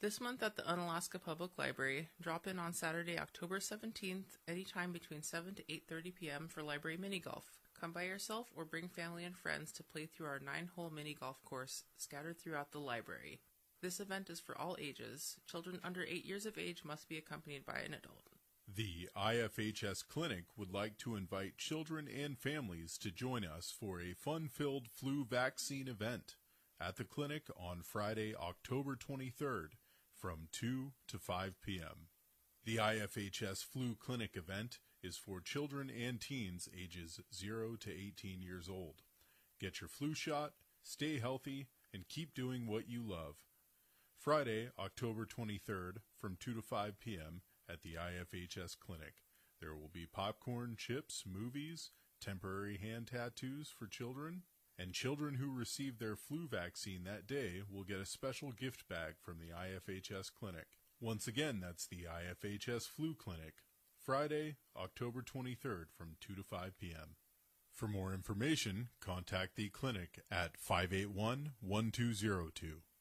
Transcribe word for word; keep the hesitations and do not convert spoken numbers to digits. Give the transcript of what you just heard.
This month at the Unalaska Public Library, drop in on Saturday, October seventeenth, anytime between seven to eight thirty p.m. for library mini golf. Come by yourself or bring family and friends to play through our nine-hole mini golf course scattered throughout the library. This event is for all ages. Children under eight years of age must be accompanied by an adult. The I F H S Clinic would like to invite children and families to join us for a fun-filled flu vaccine event at the clinic on Friday, October twenty-third from two to five p.m. The I F H S Flu Clinic event is for children and teens ages zero to eighteen years old. Get your flu shot, stay healthy, and keep doing what you love. Friday, October twenty-third from two to five p.m. at the I F H S Clinic. There will be popcorn, chips, movies, temporary hand tattoos for children, and children who receive their flu vaccine that day will get a special gift bag from the I F H S Clinic. Once again, that's the I F H S Flu Clinic, Friday, October twenty-third from two to five p.m. For more information, contact the clinic at five eight one, one two zero two.